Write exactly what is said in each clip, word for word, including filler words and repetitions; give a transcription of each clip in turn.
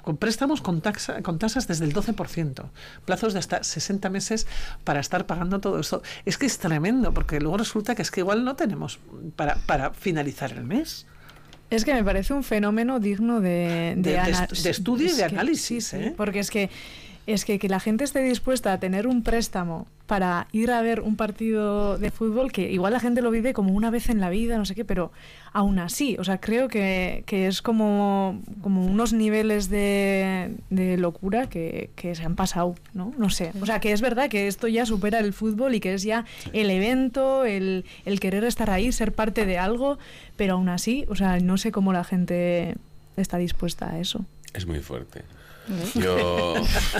con préstamos con, taxa, con tasas desde el doce por ciento, plazos de hasta sesenta meses para estar pagando todo esto. Es que es tremendo, porque luego resulta que es que igual no tenemos para, para finalizar el mes. Es que me parece un fenómeno digno de, de, de, ana- de, de estudio y de que, análisis. sí, ¿eh? sí, porque es que, es que que la gente esté dispuesta a tener un préstamo para ir a ver un partido de fútbol, que igual la gente lo vive como una vez en la vida, no sé qué, pero aún así, o sea, creo que, que es como, como unos niveles de, de locura que, que se han pasado, ¿no? No sé, o sea, que es verdad que esto ya supera el fútbol y que es ya el evento, el, el querer estar ahí, ser parte de algo, pero aún así, o sea, no sé cómo la gente está dispuesta a eso. Es muy fuerte. Yo...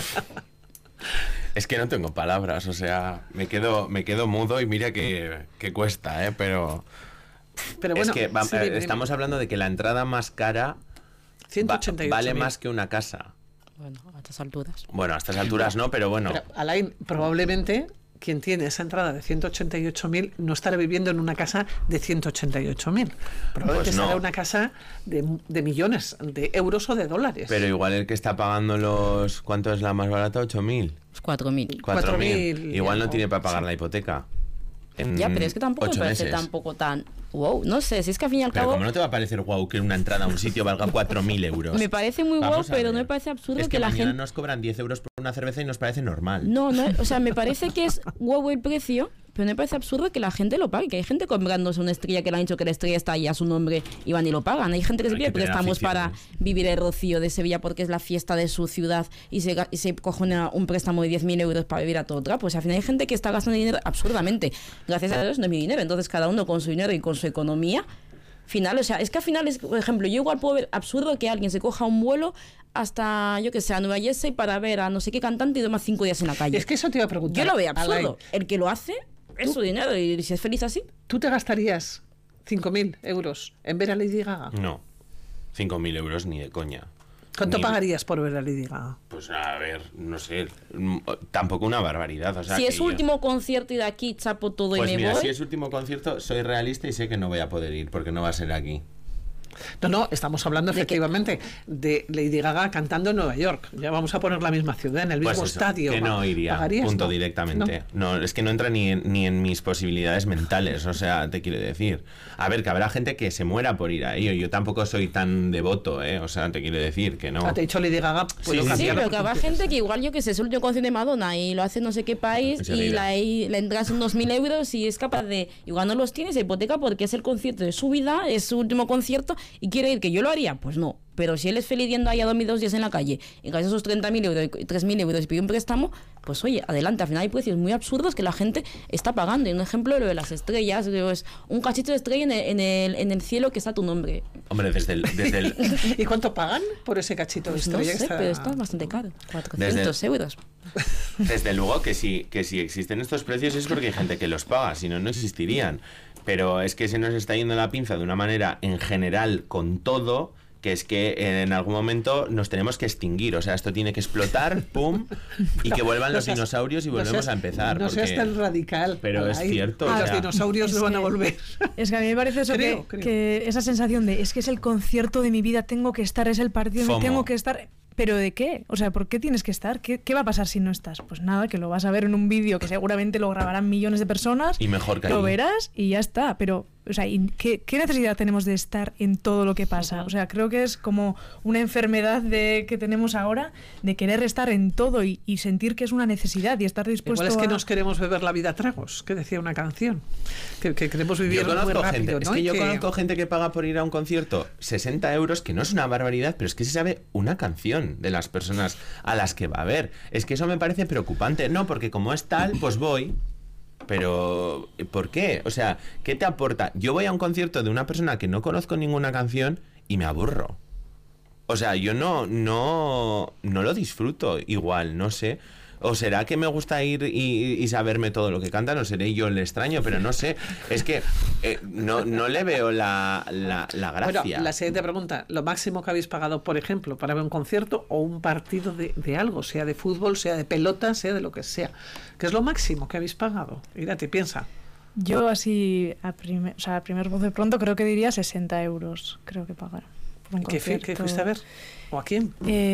Es que no tengo palabras, o sea, me quedo me quedo mudo y mira que, que cuesta, ¿eh? Pero, Pero bueno, es que va, sí, eh, dime, estamos dime. hablando de que la entrada más cara ciento va, ochenta y ocho vale mil. más que una casa. Bueno, a estas alturas. Bueno, a estas alturas no, pero bueno. Pero, Alain, probablemente quien tiene esa entrada de ciento ochenta y ocho mil no estará viviendo en una casa de ciento ochenta y ocho mil. Probablemente Pues no. estará en una casa de, de millones de euros o de dólares. Pero igual el que está pagando los... ¿Cuánto es la más barata? ¿ocho mil? cuatro mil. cuatro mil. mil, Igual no o- tiene para pagar sí. la hipoteca. En Ya, pero es que tampoco me ocho parece meses. tampoco tan... Wow, no sé, si es que al fin y al Pero cabo... como no te va a parecer guau que una entrada a un sitio valga cuatro mil euros. Me parece muy guau, Vamos a pero no ver. me parece absurdo es que, que la mañana gente... nos cobran diez euros por una cerveza y nos parece normal. No, no, o sea, me parece que es guau el precio, pero me parece absurdo que la gente lo pague, que hay gente comprándose una estrella que le han dicho que la estrella está ahí a su nombre y van y lo pagan. Hay gente que se Hay pide que tener préstamos para aficiones. vivir el rocío de Sevilla porque es la fiesta de su ciudad y se, ga- y se cojona un préstamo de diez mil euros para vivir a todo trapo. Pues al final hay gente que está gastando dinero absurdamente. Gracias a Dios no es mi dinero, entonces cada uno con su dinero y con su economía. Final, o sea, es que al final es, por ejemplo, yo igual puedo ver absurdo que alguien se coja un vuelo hasta, yo que sé, a Nueva Jersey para ver a no sé qué cantante y duerma cinco días en la calle. Es que eso te iba a preguntar. Yo lo veo absurdo. Alain, El que lo hace es ¿Tú? su dinero y si es feliz así. ¿tú te gastarías cinco mil euros en ver a Lady Gaga? No. cinco mil euros ni de coña. ¿Cuánto Ni- pagarías por ver a Lady Gaga? Pues a ver, no sé. mm, Tampoco una barbaridad. O sea, Si que es su yo- último concierto y de aquí chapo todo Pues y me mira, voy. si es último concierto, soy realista y sé que no voy a poder ir porque no va a ser aquí. No, no, estamos hablando ¿De qué? efectivamente de Lady Gaga cantando en Nueva York. Ya vamos a poner la misma ciudad, en el mismo Pues eso, estadio. que no iría, ¿Pagarías? punto No. directamente. No. es que no entra ni en, ni en mis posibilidades mentales, o sea, te quiero decir. A ver, que habrá gente que se muera por ir ahí, yo tampoco soy tan devoto, ¿eh? O sea, te quiero decir que no. Ah, te he dicho Lady Gaga, puedo Sí, sí, Sí, cambiarlo pero que porque habrá quieres. gente que igual, yo que sé, es el último concierto de Madonna y lo hace en no sé qué país y Enseguida. la, y la entrada son dos mil euros y es capaz de... Igual no los tiene, se hipoteca porque es el concierto de su vida, es su último concierto y quiere ir, que yo lo haría, pues no. Pero si él es feliz yendo ahí a dormir dos días en la calle y gasta esos treinta mil euros, tres mil euros y pide un préstamo, pues oye, adelante. Al final hay precios muy absurdos que la gente está pagando. Y un ejemplo de lo de las estrellas, es un cachito de estrella en el, en el, en el cielo que está a tu nombre. Hombre, desde el... Desde el ¿Y cuánto pagan por ese cachito de Pues no estrella? sé, que está... pero está bastante caro. cuatrocientos euros. Desde luego que si, que si existen estos precios es porque hay gente que los paga, si no, no existirían. Pero es que se nos está yendo la pinza de una manera en general con todo, que es que en algún momento nos tenemos que extinguir. O sea, esto tiene que explotar, pum, y que vuelvan No los seas- dinosaurios y no volvemos seas- a empezar. No seas porque- tan radical. Pero es Alain. cierto, Y o los sea- dinosaurios Es no van a que- volver. Es que a mí me parece eso Creo, que, creo. que esa sensación de es que es el concierto de mi vida, tengo que estar, es el partido, FOMO. tengo que estar. ¿Pero de qué? O sea, ¿por qué tienes que estar? ¿Qué, qué va a pasar si no estás? Pues nada, que lo vas a ver en un vídeo que seguramente lo grabarán millones de personas. Y mejor que Lo ahí. verás y ya está. Pero, o sea, ¿y ¿qué, ¿qué necesidad tenemos de estar en todo lo que pasa? O sea, creo que es como una enfermedad de, que tenemos ahora de querer estar en todo y, y sentir que es una necesidad y estar dispuesto Igual es que a... nos queremos beber la vida a tragos, que decía una canción. Que, que queremos vivir Yo conozco muy rápido, gente, ¿no? es que Y yo que- conozco gente que paga por ir a un concierto sesenta euros, que no es una barbaridad, pero es que se sabe una canción de las personas a las que va a ver. Es que eso me parece preocupante. No, porque como es tal, pues voy. Pero, ¿por qué? O sea, ¿qué te aporta? Yo voy a un concierto de una persona que no conozco ninguna canción y me aburro. O sea, yo no, no, no lo disfruto igual, no sé. O será que me gusta ir y, y saberme todo lo que cantan, o seré yo el extraño, pero no sé. Es que eh, no, no le veo la, la, la gracia. Bueno, la siguiente pregunta. ¿Lo máximo que habéis pagado, por ejemplo, para ver un concierto o un partido de, de algo, sea de fútbol, sea de pelota, sea de lo que sea? ¿Qué es lo máximo que habéis pagado? Mírate, piensa. Yo así, a primer, o sea, a primer voz de pronto, creo que diría sesenta euros, creo que pagaron por un ¿Qué, concierto. qué fuiste a ver? ¿O a quién? Eh,